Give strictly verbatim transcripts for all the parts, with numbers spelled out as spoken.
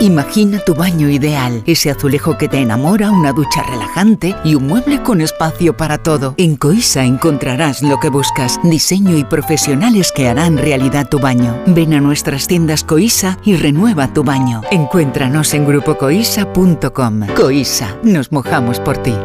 Imagina tu baño ideal, ese azulejo que te enamora, una ducha relajante y un mueble con espacio para todo. En Coisa encontrarás lo que buscas, diseño y profesionales que harán realidad tu baño. Ven a nuestras tiendas Coisa y renueva tu baño. Encuéntranos en grupo coisa punto com. Coisa, nos mojamos por ti.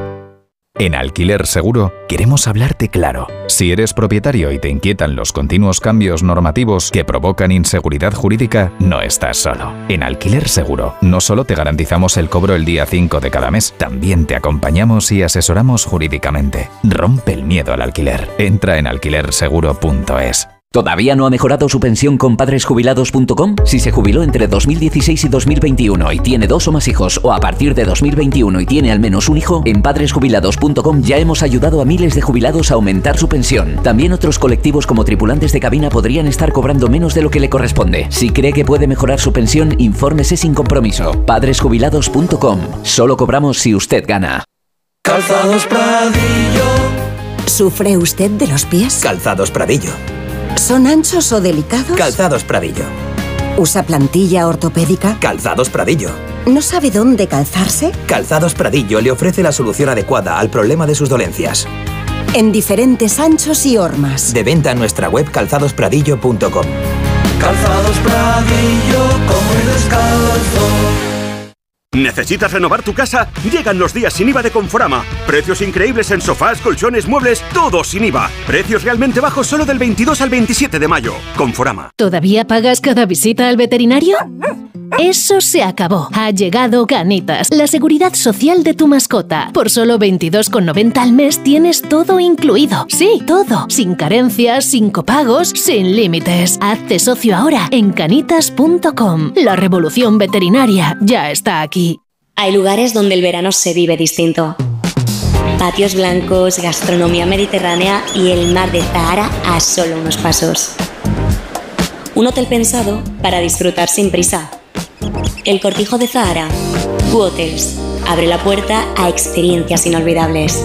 En Alquiler Seguro queremos hablarte claro. Si eres propietario y te inquietan los continuos cambios normativos que provocan inseguridad jurídica, no estás solo. En Alquiler Seguro no solo te garantizamos el cobro el día cinco de cada mes, también te acompañamos y asesoramos jurídicamente. Rompe el miedo al alquiler. Entra en alquiler seguro punto es. ¿Todavía no ha mejorado su pensión con padres jubilados punto com? Si se jubiló entre dos mil dieciséis y dos mil veintiuno y tiene dos o más hijos, o a partir de dos mil veintiuno y tiene al menos un hijo, en padres jubilados punto com ya hemos ayudado a miles de jubilados a aumentar su pensión. También otros colectivos como tripulantes de cabina podrían estar cobrando menos de lo que le corresponde. Si cree que puede mejorar su pensión, infórmese sin compromiso. padres jubilados punto com. Solo cobramos si usted gana. Calzados Pradillo. ¿Sufre usted de los pies? Calzados Pradillo. ¿Son anchos o delicados? Calzados Pradillo. ¿Usa plantilla ortopédica? Calzados Pradillo. ¿No sabe dónde calzarse? Calzados Pradillo le ofrece la solución adecuada al problema de sus dolencias. En diferentes anchos y hormas. De venta en nuestra web calzados pradillo punto com. Calzados Pradillo, como el descalzo. ¿Necesitas renovar tu casa? Llegan los días sin I V A de Conforama. Precios increíbles en sofás, colchones, muebles, todo sin I V A. Precios realmente bajos solo del veintidós al veintisiete de mayo. Conforama. ¿Todavía pagas cada visita al veterinario? Eso se acabó. Ha llegado Canitas, la seguridad social de tu mascota. Por solo veintidós con noventa al mes tienes todo incluido. Sí, todo. Sin carencias, sin copagos, sin límites. Hazte socio ahora en canitas punto com. La revolución veterinaria ya está aquí. Hay lugares donde el verano se vive distinto. Patios blancos, gastronomía mediterránea y el mar de Zahara a solo unos pasos. Un hotel pensado para disfrutar sin prisa. El Cortijo de Zahara. Q-Hotels. Abre la puerta a experiencias inolvidables.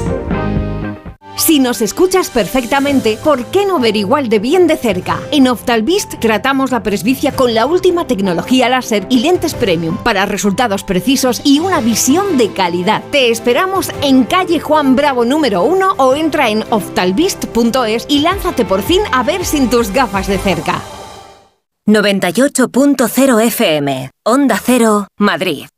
Si nos escuchas perfectamente, ¿por qué no ver igual de bien de cerca? En Oftalvist tratamos la presbicia con la última tecnología láser y lentes premium para resultados precisos y una visión de calidad. Te esperamos en calle Juan Bravo número uno o entra en oftalvist punto es y lánzate por fin a ver sin tus gafas de cerca. noventa y ocho punto cero F M, Onda Cero, Madrid.